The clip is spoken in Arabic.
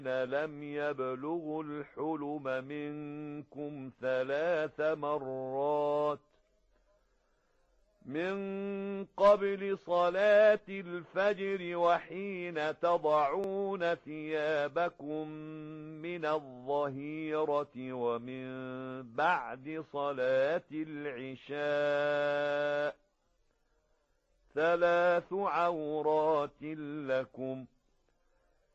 لم يبلغوا الحلم منكم 3 مرات من قبل صلاة الفجر وحين تضعون ثيابكم من الظهيرة ومن بعد صلاة العشاء 3 عورات لكم